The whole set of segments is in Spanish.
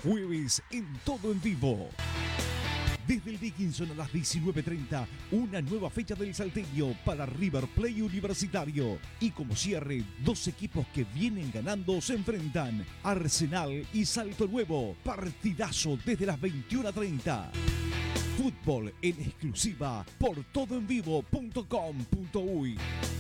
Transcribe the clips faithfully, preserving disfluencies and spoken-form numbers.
jueves en Todo en Vivo. Desde el Dickinson a las diecinueve treinta, una nueva fecha del Salteño para River Plate Universitario. Y como cierre, dos equipos que vienen ganando se enfrentan. Arsenal y Salto Nuevo. Partidazo desde las veintiuna treinta. Fútbol en exclusiva por todo en vivo punto com punto uy.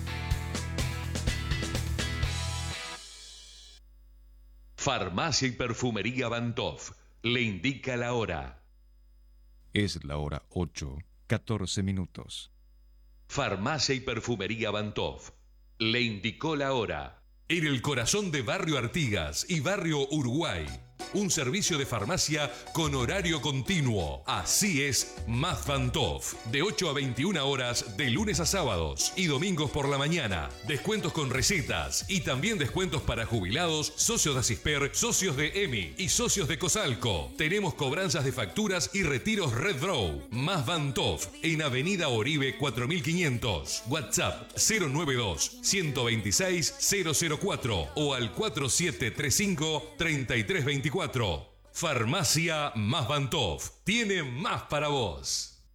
Farmacia y Perfumería Bantoff le indica la hora. Es la hora ocho, catorce minutos. Farmacia y Perfumería Bantoff le indicó la hora. En el corazón de Barrio Artigas y Barrio Uruguay, un servicio de farmacia con horario continuo. Así es Más Bantoff. De ocho a veintiuna horas de lunes a sábados y domingos por la mañana. Descuentos con recetas y también descuentos para jubilados, socios de Asisper, socios de E M I y socios de Cosalco. Tenemos cobranzas de facturas y retiros Red Draw. Más Bantoff en Avenida Oribe cuatro mil quinientos. WhatsApp cero noventa y dos, ciento veintiséis, cero cero cuatro o al cuatro siete tres cinco, treinta y tres veinticuatro. Farmacia Más Bantoff tiene más para vos.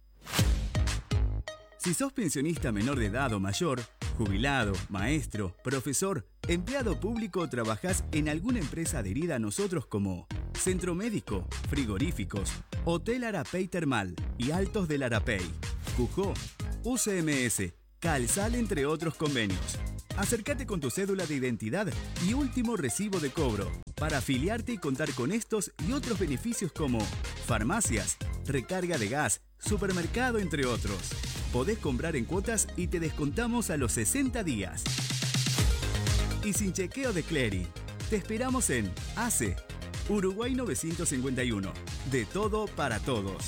Si sos pensionista menor de edad o mayor, jubilado, maestro, profesor, empleado público o trabajás en alguna empresa adherida a nosotros como Centro Médico, Frigoríficos, Hotel Arapey Termal y Altos del Arapey, Cujó, U C M S, Calsal, entre otros convenios. Acércate con tu cédula de identidad y último recibo de cobro para afiliarte y contar con estos y otros beneficios como farmacias, recarga de gas, supermercado, entre otros. Podés comprar en cuotas y te descontamos a los sesenta días. Y sin chequeo de clearing. Te esperamos en A C E, Uruguay novecientos cincuenta y uno. De todo para todos.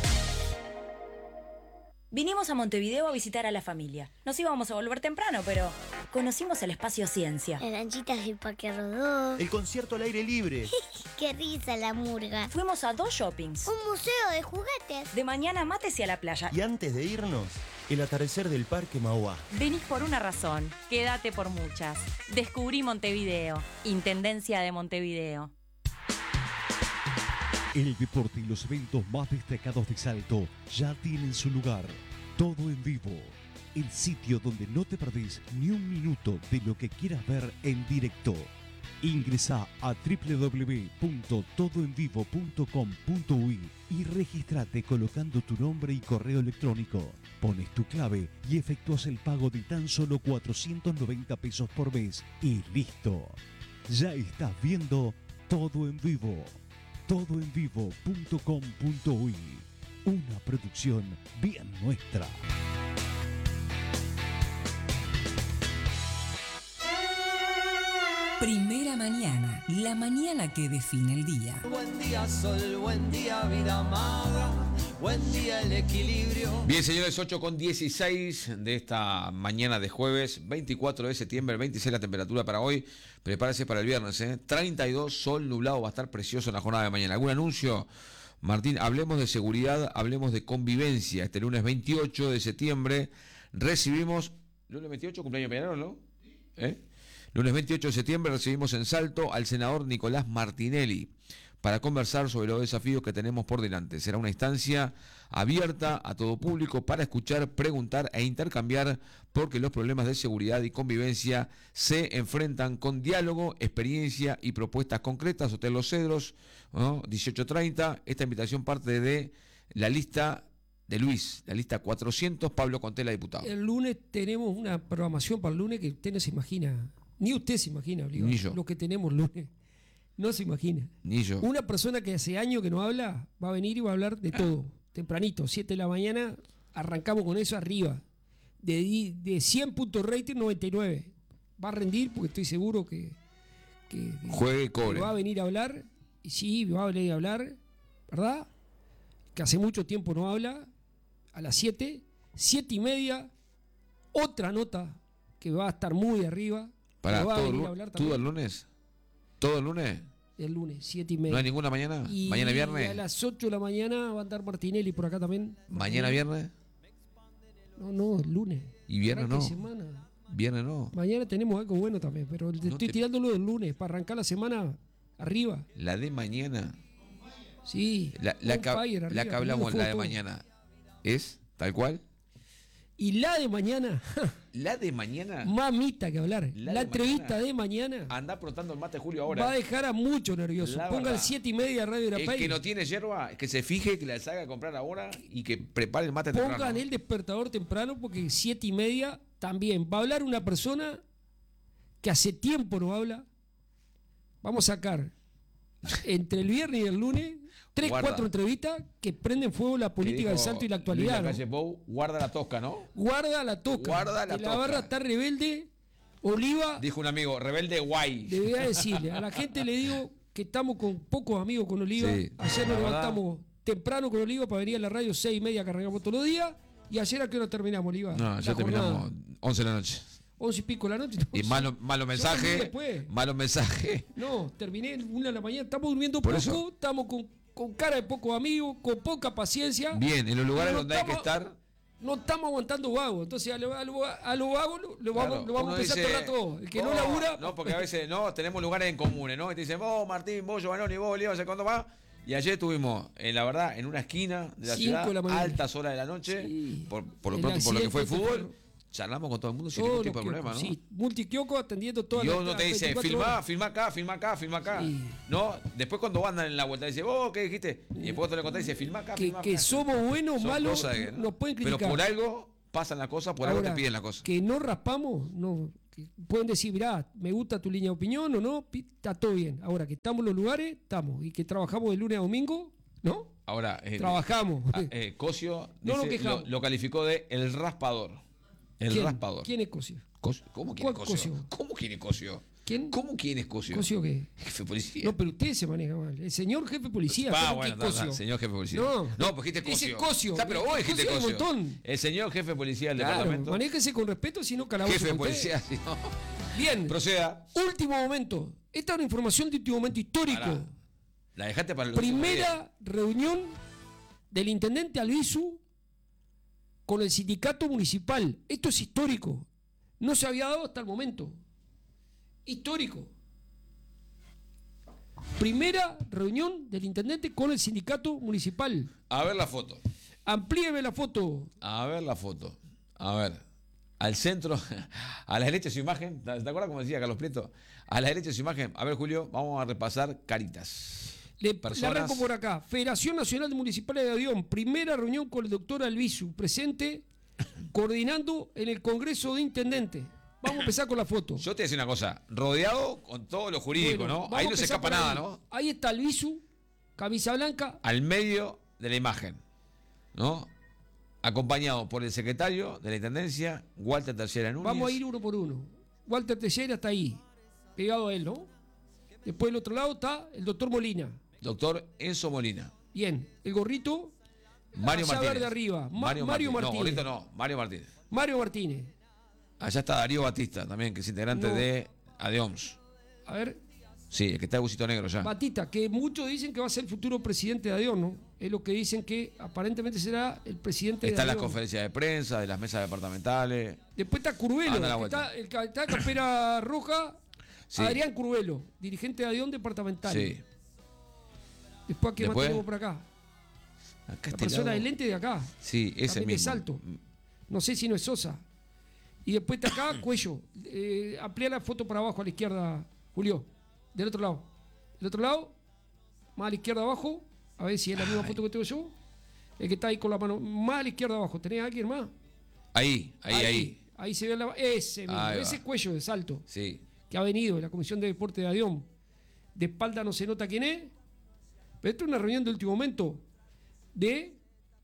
Vinimos a Montevideo a visitar a la familia. Nos íbamos a volver temprano, pero conocimos el espacio Ciencia. Las lanchitas del Parque Rodó. El concierto al aire libre. ¡Qué risa la murga! Fuimos a dos shoppings. Un museo de juguetes. De mañana mates y a la playa. Y antes de irnos, el atardecer del Parque Mauá. Venís por una razón, quédate por muchas. Descubrí Montevideo. Intendencia de Montevideo. El deporte y los eventos más destacados de Salto ya tienen su lugar. Todo en Vivo, el sitio donde no te perdés ni un minuto de lo que quieras ver en directo. Ingresá a doble u doble u doble u punto todo en vivo punto com punto uy y registrate colocando tu nombre y correo electrónico. Pones tu clave y efectúas el pago de tan solo cuatrocientos noventa pesos por mes y listo. Ya estás viendo Todo en Vivo. todo en vivo punto com punto uy. Una producción bien nuestra. Primera mañana, la mañana que define el día. Buen día sol, buen día vida amada, buen día el equilibrio. Bien, señores, ocho con dieciséis de esta mañana de jueves, veinticuatro de septiembre, veintiséis la temperatura para hoy. Prepárese para el viernes, ¿eh? treinta y dos, sol nublado, va a estar precioso en la jornada de mañana. ¿Algún anuncio? Martín, hablemos de seguridad, hablemos de convivencia. Este lunes veintiocho de septiembre recibimos... ¿Lunes veintiocho, cumpleaños Peñarol, no? ¿Eh? Lunes veintiocho de septiembre recibimos en Salto al senador Nicolás Martinelli para conversar sobre los desafíos que tenemos por delante. Será una instancia abierta a todo público para escuchar, preguntar e intercambiar, porque los problemas de seguridad y convivencia se enfrentan con diálogo, experiencia y propuestas concretas. Hotel Los Cedros, ¿no? dieciocho treinta. Esta invitación parte de la lista de Luis, la lista cuatrocientos, Pablo Contela, diputado. El lunes tenemos una programación para el lunes que usted no se imagina. Ni usted se imagina, Oliver, Ni yo. Lo que tenemos lunes. No se imagina. Ni yo. Una persona que hace años que no habla, va a venir y va a hablar de todo. Tempranito, siete de la mañana, arrancamos con eso arriba. De, de cien puntos rating, noventa y nueve. Va a rendir porque estoy seguro que, que, Juegue y cobre. que va a venir a hablar. Y sí, va a venir a hablar, ¿verdad? Que hace mucho tiempo no habla. A las siete, siete y media, otra nota que va a estar muy arriba. Para va todo, a venir lu- a hablar ¿todo el lunes? ¿Todo el lunes? El lunes, siete y media. ¿No hay ninguna mañana? Y ¿Mañana viernes? a las ocho de la mañana va a andar Martinelli por acá también. ¿Mañana viernes? No, no, el lunes. ¿Y viernes Arranque no? semana. Viernes no. Mañana tenemos algo bueno también, pero te No estoy te- tirándolo del lunes para arrancar la semana. arriba. La de mañana. Sí. La, la, que, fire, la que hablamos, la de mañana. ¿Es tal cual? Y la de mañana. La de mañana. Mamita que hablar. La, la de entrevista mañana. de mañana. Anda protando el mate Julio ahora. Va a dejar a mucho nervioso. La Ponga verdad. el siete y media Radio Irapay. El que no tiene yerba, que se fije, que la salga a comprar ahora y que prepare el mate Pongan temprano. Pongan el despertador temprano porque siete y media también. Va a hablar una persona que hace tiempo no habla. Vamos a sacar entre el viernes y el lunes tres, guarda. cuatro entrevistas que prenden fuego la política del Salto y la actualidad. ¿no? Pou, guarda la tosca, ¿no? Guarda la tosca. Guarda la que tosca. La barra está rebelde. Oliva. Dijo un amigo, rebelde guay. Debería decirle. A la gente le digo que estamos con pocos amigos con Oliva. Sí. Ayer nos levantamos temprano con Oliva para venir a la radio seis y media que arrancamos todos los días. Y ayer a qué hora terminamos, Oliva. No, ya terminamos once de la noche. once y pico de la noche. Y malo, malo mensaje. Malo mensaje. No, terminé una de la mañana. Estamos durmiendo Por poco. Eso. Estamos con, con cara de pocos amigos, con poca paciencia. Bien, en los lugares no donde estamos, hay que estar. No estamos aguantando vagos. Entonces a los a lo vagos lo vamos, claro, lo vamos a empezar dice, a tratar todo. El que oh, no labura. No, porque a veces no tenemos lugares en comunes, ¿no? Y te dicen, vos, Martín, vos, Giovanni, vos, Leo, ¿hace cuándo va? Y ayer estuvimos, en la verdad, en una esquina de la ciudad, de la altas horas de la noche, sí. por, por lo pronto, por lo que fue el fútbol. Charlamos con todo el mundo sin ningún tipo de problema, ¿no? Sí, multikiosco atendiendo todas las. Y uno te dice, filmá, filmá acá, filmá acá, filmá acá. Sí. ¿No? Después cuando andan en la vuelta, dice, vos, ¿qué dijiste? Y después te lo contás y dice, filmá acá, que, filmá acá. Que somos buenos o malos, que, ¿no? Nos pueden criticar. Pero por algo pasan las cosas, por Ahora, algo te piden las cosas. Que no raspamos, no. Pueden decir, mirá, me gusta tu línea de opinión o no, está todo bien. Ahora que estamos en los lugares, estamos. Y que trabajamos de lunes a domingo, ¿no? Ahora, eh, trabajamos. Eh, Cosio no dice, lo, lo calificó de el raspador. El ¿Quién? raspador. ¿Quién es Cosio? Cosio. ¿Cómo quién es Cosio? Cosio? ¿Cómo quién es Cosio? ¿Quién? ¿Cómo quién es Cosio? ¿Cosio qué? Jefe de policía. No, pero usted se maneja mal. El señor jefe de policía. Ah, bueno, no, no, señor jefe de policía. No, no pues dijiste Cosio. Dice Cosio. O sea, pero vos dijiste Cosio. Un montón. El señor jefe de policía del claro, departamento. Manéjese con respeto, si no calabozo. Jefe de policía, si no. Bien. Proceda. Último momento. Esta es una información de último momento histórico. Para. La dejaste para el Primera reunión del intendente Albizu con el sindicato municipal. Esto es histórico. No se había dado hasta el momento. Histórico. Primera reunión del intendente con el sindicato municipal. A ver la foto. Amplíeme la foto. A ver la foto. A ver. Al centro, a la derecha de su imagen. ¿Te acuerdas cómo decía Carlos Prieto? A la derecha de su imagen. A ver, Julio, vamos a repasar caritas. Le, le arranco por acá. Federación Nacional de Municipales de Avión. Primera reunión con el doctor Albizu. Presente, coordinando en el Congreso de Intendentes. Vamos a empezar con la foto. Yo te decía una cosa. Rodeado con todo lo jurídico, bueno, ¿no? Ahí no se escapa nada, ahí. ¿no? Ahí está Albizu, camisa blanca. Al medio de la imagen, ¿no? Acompañado por el secretario de la Intendencia, Walter Teixeira Núñez. Vamos a ir uno por uno. Walter Teixeira está ahí, pegado a él, ¿no? Después del otro lado está el doctor Molina. Doctor Enzo Molina. Bien, el gorrito. Mario Martínez. Allá de arriba. Ma Mario, Mario Martínez. Martínez. No, gorrito no, Mario Martínez. Mario Martínez. Allá está Darío Batista también, que es integrante no. de ADEOMS. A ver. Sí, el que está de busito negro ya. Batista, que muchos dicen que va a ser el futuro presidente de ADEOMS, ¿no? Es lo que dicen que aparentemente será el presidente está de ADEOMS. Está en las conferencias de prensa, de las mesas departamentales. Después está Curvelo, el que está, el que está de campera roja, sí. Adrián Curvelo, dirigente de ADEOMS departamental. Sí. Después, ¿a quién más tenemos por acá? Acá la este persona lado. de lente de acá. Sí, ese mismo. De Salto. No sé si no es Sosa. Y después está acá, Cuello. Eh, amplía la foto para abajo a la izquierda, Julio. Del otro lado. Del otro lado, más a la izquierda abajo. A ver si es la misma Ay. foto que tengo yo. El que está ahí con la mano. Más a la izquierda abajo. ¿Tenés a alguien más? Ahí, ahí, ahí. Ahí, ahí se ve la. Ese mismo. Ahí ese va. Cuello de Salto. Sí. Que ha venido de la Comisión de Deporte de ADEOMS. De espalda no se nota quién es. Pero esto es una reunión de último momento de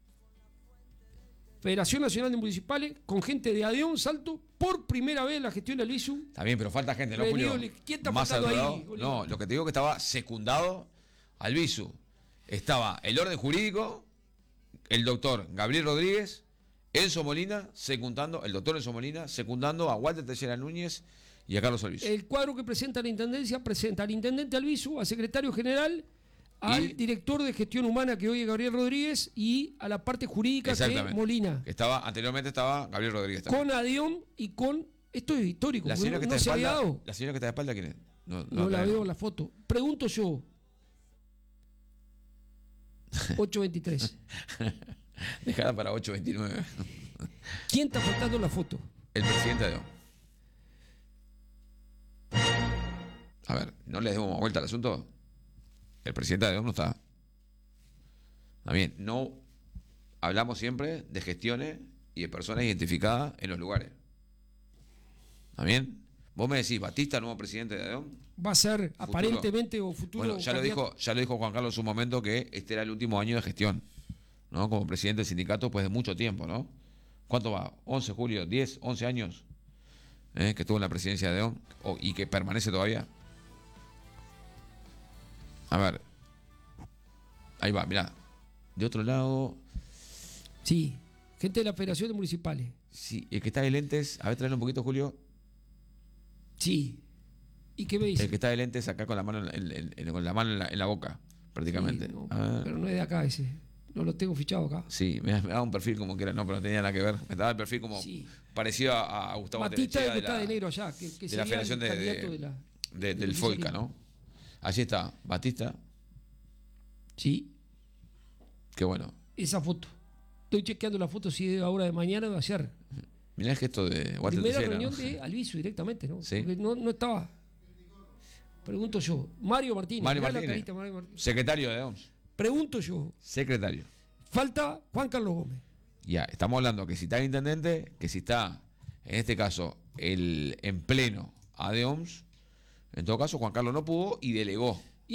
Federación Nacional de Municipales con gente de ADEOMS Salto por primera vez en la gestión de Albizu. Está bien, pero falta gente, ¿no, Julio? ¿Quién está Más faltando lado, ahí? Julio? No, lo que te digo es que estaba secundado Albizu. Estaba el orden jurídico, el doctor Gabriel Rodríguez, Enzo Molina, secundando, el doctor Enzo Molina, secundando a Walter Teixeira Núñez y a Carlos Albizu. El cuadro que presenta la Intendencia presenta al Intendente Albizu, al Secretario General, al y, director de gestión humana que hoy es Gabriel Rodríguez y a la parte jurídica que es Molina. Que estaba, anteriormente estaba Gabriel Rodríguez. También. Con ADEOMS y con... Esto es histórico. La señora, no, que no está se de espalda, había dado. ¿La señora que está de espalda quién es? no, No, no la tenemos. veo la foto. Pregunto yo. ocho veintitrés. Dejada para ocho veintinueve. ¿Quién está faltando en la foto? El presidente de O. A ver, ¿no le demos vuelta al asunto? El presidente de O no está. Está bien, no hablamos siempre de gestiones y de personas identificadas en los lugares. ¿Está bien? Vos me decís, Batista, nuevo presidente de ADEOM. Va a ser futuro. Aparentemente o futuro. Bueno, ya lo, dijo, ya lo dijo Juan Carlos en su momento que este era el último año de gestión, ¿no? Como presidente del sindicato, pues de mucho tiempo, ¿no? ¿Cuánto va? ¿once, Julio? ¿diez, once años? ¿Eh? Que estuvo en la presidencia de ADEOM oh, y que permanece todavía. A ver. Ahí va, mirá. De otro lado. Sí, gente de la Federación de Municipales. Sí, el que está de lentes. A ver, tráelo un poquito, Julio. Sí. ¿Y qué me dice? El que está de lentes acá con la mano en, en, en, con la, mano en, la, en la boca, prácticamente. Sí, no, ah. Pero no es de acá ese. No lo tengo fichado acá. Sí, me, me daba un perfil como que era. No, pero no tenía nada que ver. Me daba el perfil como sí. parecido a, a Gustavo Batista Telechea de, la, de negro allá, que, que de la Federación de, de, de la, de, del FOICA, ¿no? Allí está, Batista. Sí. Qué bueno. Esa foto. Estoy chequeando la foto si de ahora de mañana o de ayer. Mirá el gesto de Walter Primera Teixeira, reunión ¿no? de Alviso directamente, ¿no? Sí. Porque no, no estaba. Pregunto yo. Mario Martínez. Mario Mirá la Martínez. carita, Mario Martínez. Secretario de O M S. Pregunto yo. Secretario. Falta Juan Carlos Gómez. Ya, estamos hablando que si está el intendente, que si está, en este caso, el en pleno A D E O M S, en todo caso Juan Carlos no pudo y delegó